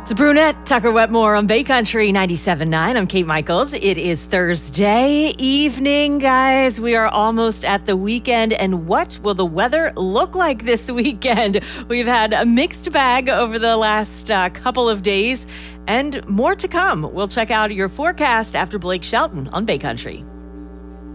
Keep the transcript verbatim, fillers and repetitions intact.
It's Brunette Tucker Wetmore on Bay Country ninety-seven point nine. I'm Kate Michaels. It is Thursday evening, guys. We are almost at the weekend. And what will the weather look like this weekend? We've had a mixed bag over the last uh, couple of days and more to come. We'll check out your forecast after Blake Shelton on Bay Country.